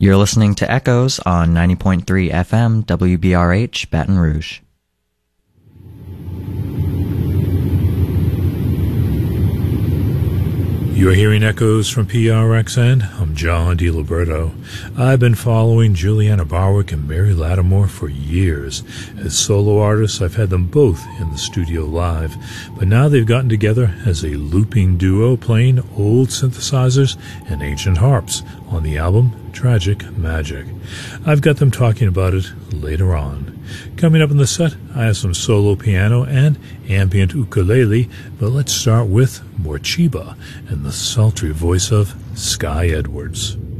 You're listening to Echoes on 90.3 FM WBRH Baton Rouge. You're hearing Echoes from PRXN. I'm John DiLiberto. I've been following Juliana Barwick and Mary Lattimore for years. As solo artists, I've had them both in the studio live, but now they've gotten together as a looping duo playing old synthesizers and ancient harps on the album Tragic Magic. I've got them talking about it later on. Coming up in the set, I have some solo piano and ambient ukulele, but let's start with Morcheeba and the sultry voice of Sky Edwards.